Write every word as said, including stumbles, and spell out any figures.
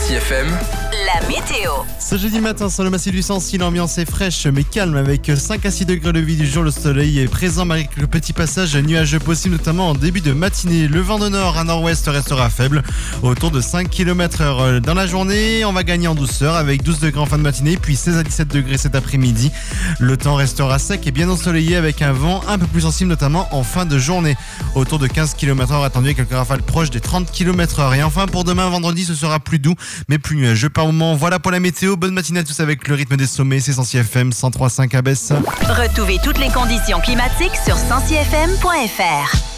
Sensi F M, la météo. Ce jeudi matin sur le massif du Sensi, l'ambiance est fraîche mais calme avec cinq à six degrés le lever du jour. Le soleil est présent malgré le petit passage nuageux possible, notamment en début de matinée. Le vent de nord à nord-ouest restera faible, autour de cinq kilomètres heure. Dans la journée, on va gagner en douceur avec douze degrés en fin de matinée, puis seize à dix-sept degrés cet après-midi. Le temps restera sec et bien ensoleillé avec un vent un peu plus sensible, notamment en fin de journée. Autour de quinze kilomètres heure attendu, avec quelques rafales proches des trente kilomètres heure. Et enfin, pour demain, vendredi, ce sera plus doux, mais plus nuageux par moment. Voilà pour la météo. Bonne matinée à tous avec le rythme des sommets. C'est Sensi F M cent trois virgule cinq à Besse. Retrouvez toutes les conditions climatiques sur sensi f m point f r.